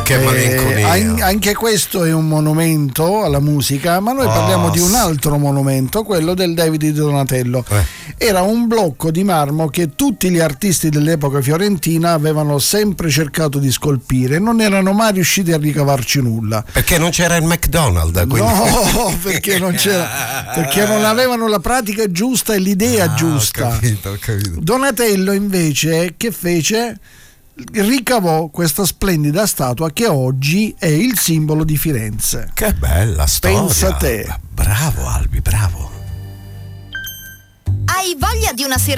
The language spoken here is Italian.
Che malinconia. Anche questo è un monumento alla musica, ma noi parliamo di un altro monumento, quello del David di Donatello. Era un blocco di marmo che tutti gli artisti dell'epoca fiorentina avevano sempre cercato di scolpire, non erano mai riusciti a ricavarci nulla. Perché non c'era il McDonald's? Quindi... No, perché non c'era, perché non avevano la pratica giusta e l'idea giusta. Ho capito. Donatello invece che fece? Ricavò questa splendida statua che oggi è il simbolo di Firenze. Che bella storia. Pensa te. Bravo Albi, bravo. Hai voglia di una serata